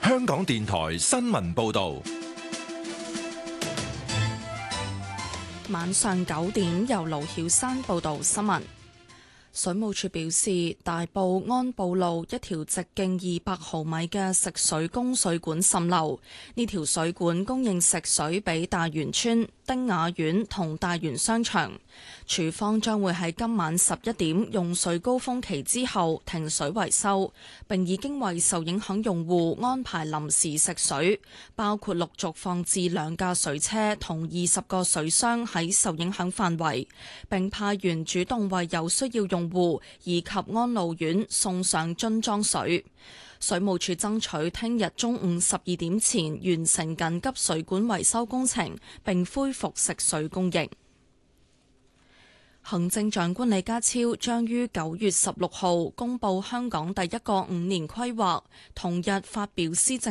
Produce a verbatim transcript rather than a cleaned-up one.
香港電台新聞報道。 晚上九點，由盧曉山報道新聞。水務署表示，大埔安埔路一條直徑二百毫米嘅食水供水管滲漏，呢條水管供應食水俾大元村、丁雅苑同大元商場。署方將會喺今晚十一點用水高峰期之後停水維修，並已經為受影響用戶安排臨時食水，包括陸續放置兩架水車同二十個水箱喺受影響範圍，並派員主動為有需要用戶以及安老院送上樽裝水。水務署爭取聽日中午十二點前完成緊急水管維修工程，並恢復食水供應。行政長官李家超將於九月十六號公布香港第一個五年規劃，同日發表施政